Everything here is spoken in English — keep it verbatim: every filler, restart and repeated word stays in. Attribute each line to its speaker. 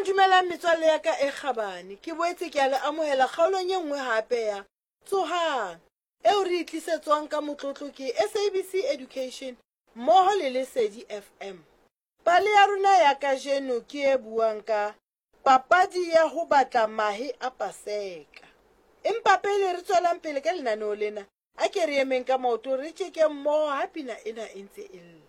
Speaker 1: dumelang metswalle ya ka e kgabane, ke boetse ke a le amohela kgaolong e nngwe hape ya Tsohang eo re itlisetswang ka motlotlo ke S A B C Education mmoho le Lesedi F M. Pale ya rona ya kajeno ke e buang ka papadi ya ho batla mahe a Paseka. Empa pele re tswelang pele ka lenaneo lena, a ke re emeng ka maoto re tjeke mmoho ha pina ena e ntse e lla.